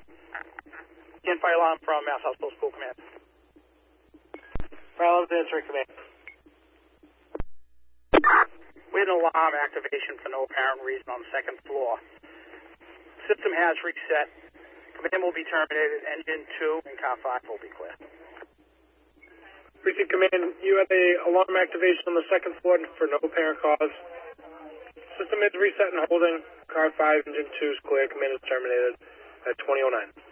Again, fire alarm from Mass Hospital School Command. Fire alarm's answering command. We had an alarm activation for no apparent reason on the second floor. System has reset. Command will be terminated. Engine 2 and car 5 will be clear. Precinct Command, you had a alarm activation on the second floor for no apparent cause. System is reset and holding. Car 5, engine 2 is clear. Command is terminated at 20:09.